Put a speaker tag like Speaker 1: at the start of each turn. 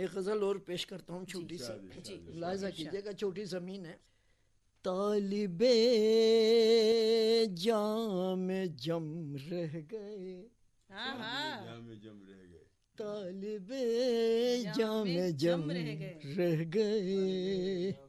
Speaker 1: एक गजल और पेश करता हूँ छोटी सी, मुलाहिजा कीजिएगा, छोटी जमीन है। तालिबे जाम जम रह गए, तालिबे जाम जम रह गए,